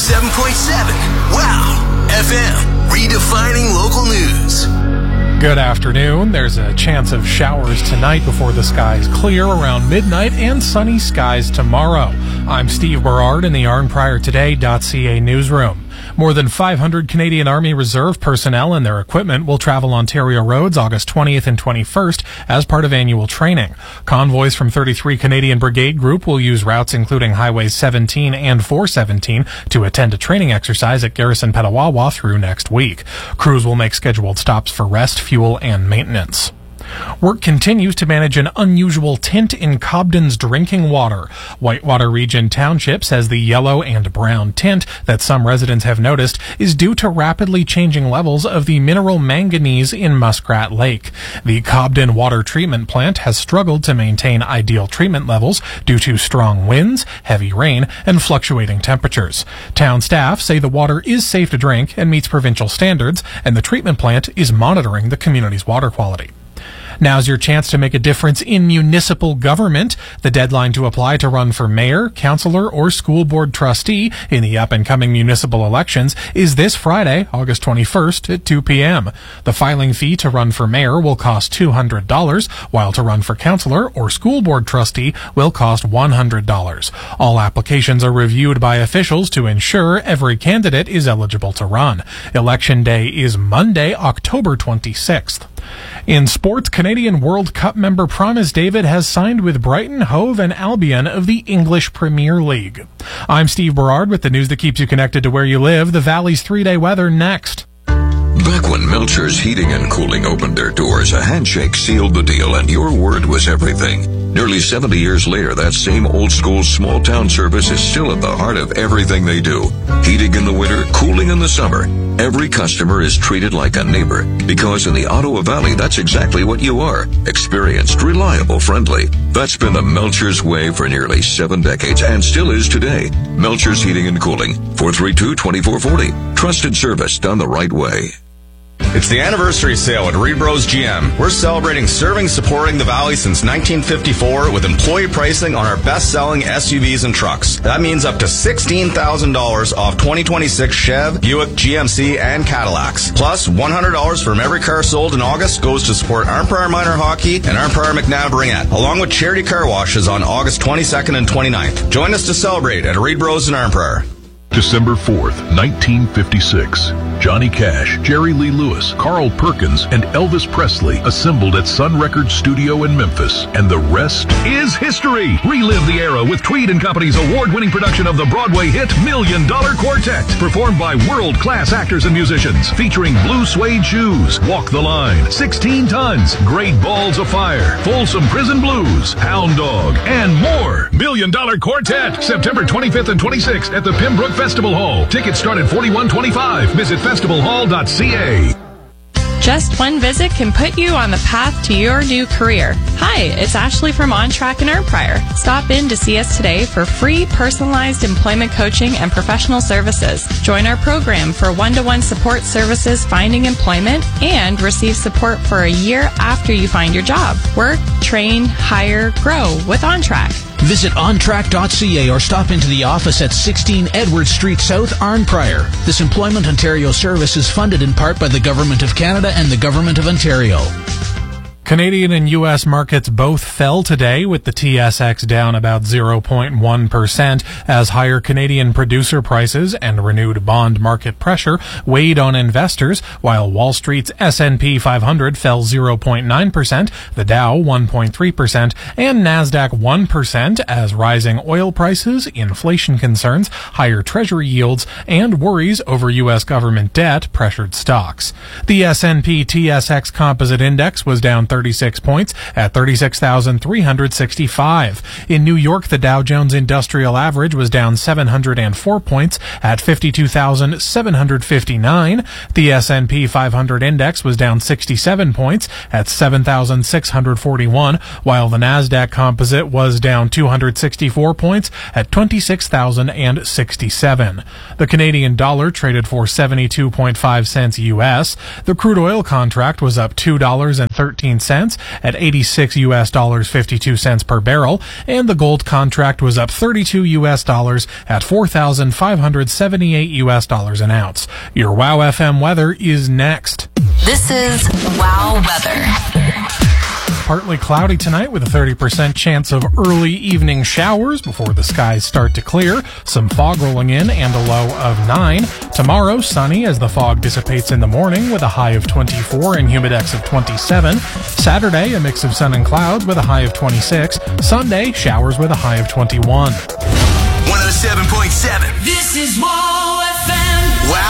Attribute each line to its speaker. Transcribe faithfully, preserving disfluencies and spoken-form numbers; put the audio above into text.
Speaker 1: seven point seven. Wow. F M, redefining local news.
Speaker 2: Good afternoon. There's a chance of showers tonight before the skies clear around midnight and sunny skies tomorrow. I'm Steve Berard in the arn prior today dot c a newsroom. More than five hundred Canadian Army Reserve personnel and their equipment will travel Ontario roads August twentieth and twenty-first as part of annual training. Convoys from thirty-three Canadian Brigade Group will use routes including Highways seventeen and four seventeen to attend a training exercise at Garrison Petawawa through next week. Crews will make scheduled stops for rest, fuel, and maintenance. Work continues to manage an unusual tint in Cobden's drinking water. Whitewater Region Township says the yellow and brown tint that some residents have noticed is due to rapidly changing levels of the mineral manganese in Muskrat Lake. The Cobden Water Treatment Plant has struggled to maintain ideal treatment levels due to strong winds, heavy rain, and fluctuating temperatures. Town staff say the water is safe to drink and meets provincial standards, and the treatment plant is monitoring the community's water quality. Now's your chance to make a difference in municipal government. The deadline to apply to run for mayor, councillor, or school board trustee in the up-and-coming municipal elections is this Friday, August twenty-first at two p.m. The filing fee to run for mayor will cost two hundred dollars, while to run for councillor or school board trustee will cost one hundred dollars. All applications are reviewed by officials to ensure every candidate is eligible to run. Election day is Monday, October twenty-sixth. In sports, Canadian World Cup member Promise David has signed with Brighton, Hove and Albion of the English Premier League. I'm Steve Berard with the news that keeps you connected to where you live. The Valley's three-day weather next.
Speaker 3: Back when Melchers Heating and Cooling opened their doors, a handshake sealed the deal and your word was everything. Nearly seventy years later, that same old-school small-town service is still at the heart of everything they do. Heating in the winter, cooling in the summer. Every customer is treated like a neighbor, because in the Ottawa Valley, that's exactly what you are. Experienced, reliable, friendly. That's been the Melchers way for nearly seven decades and still is today. Melchers Heating and Cooling, four three two, two four four zero. Trusted service done the right way.
Speaker 4: It's the anniversary sale at Reed Bros G M. We're celebrating serving supporting the Valley since nineteen fifty-four with employee pricing on our best-selling S U Vs and trucks. That means up to sixteen thousand dollars off twenty twenty-six Chev, Buick, G M C, and Cadillacs. Plus, one hundred dollars from every car sold in August goes to support Arnprior Minor Hockey and Arnprior McNabb Ringette, along with charity car washes on August twenty-second and twenty-ninth. Join us to celebrate at Reed Bros in Arnprior.
Speaker 5: December fourth, nineteen fifty-six. Johnny Cash, Jerry Lee Lewis, Carl Perkins, and Elvis Presley assembled at Sun Records Studio in Memphis. And the rest is history. Relive the era with Tweed and Company's award-winning production of the Broadway hit Million Dollar Quartet, performed by world-class actors and musicians, featuring Blue Suede Shoes, Walk the Line, sixteen tons, Great Balls of Fire, Folsom Prison Blues, Hound Dog, and more. Million Dollar Quartet, September twenty-fifth and twenty-sixth at the Pembroke Festival Hall. Tickets start at forty-one twenty-five. Visit festival hall dot c a.
Speaker 6: Just one visit can put you on the path to your new career. Hi, it's Ashley from OnTrack in Arnprior. Stop in to see us today for free personalized employment coaching and professional services. Join our program for one-to-one support services finding employment and receive support for a year after you find your job. Work, train, hire, grow with OnTrack.
Speaker 7: Visit on track dot c a or stop into the office at sixteen Edward Street South, Arnprior. This Employment Ontario service is funded in part by the Government of Canada and the Government of Ontario.
Speaker 2: Canadian and U S markets both fell today, with the T S X down about zero point one percent as higher Canadian producer prices and renewed bond market pressure weighed on investors, while Wall Street's S and P five hundred fell zero point nine percent, the Dow one point three percent, and NASDAQ one percent as rising oil prices, inflation concerns, higher treasury yields, and worries over U S government debt pressured stocks. The S and P T S X Composite Index was down thirty-six points at thirty-six thousand three hundred sixty-five. In New York, the Dow Jones Industrial Average was down seven hundred four points at fifty-two thousand seven hundred fifty-nine. The S and P five hundred Index was down sixty-seven points at seven thousand six hundred forty-one, while the NASDAQ Composite was down two hundred sixty-four points at twenty-six thousand sixty-seven. The Canadian dollar traded for seventy-two point five cents U S. The crude oil contract was up two dollars and thirteen cents cents at eighty-six U S dollars fifty-two cents per barrel, and the gold contract was up thirty-two U S dollars at four thousand five hundred seventy-eight U S dollars an ounce. Your WOW F M weather is next.
Speaker 8: This is WOW Weather.
Speaker 2: Partly cloudy tonight with a thirty percent chance of early evening showers before the skies start to clear. Some fog rolling in and a low of nine. Tomorrow, sunny as the fog dissipates in the morning with a high of twenty-four and humidex of twenty-seven. Saturday, a mix of sun and clouds with a high of twenty-six. Sunday, showers with a high of twenty-one.
Speaker 1: one oh seven point seven.
Speaker 9: This is WOW.